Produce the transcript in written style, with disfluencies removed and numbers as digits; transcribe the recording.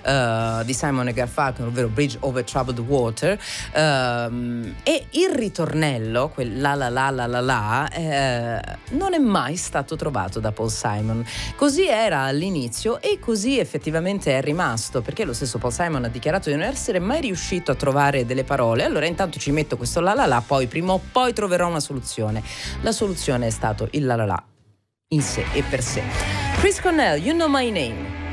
di Simon e Garfunkel, ovvero Bridge Over Troubled Water, e il ritornello, quel la la la la la la, non è mai stato trovato da Paul Simon. Così era all'inizio e così effettivamente è rimasto, perché lo stesso Paul Simon ha dichiarato di non essere mai riuscito a trovare delle parole. Allora intanto ci metto questo la la la, poi prima o poi troverò una soluzione. La soluzione è stato il la la la in sé e per sé. Chris Cornell, You Know My Name.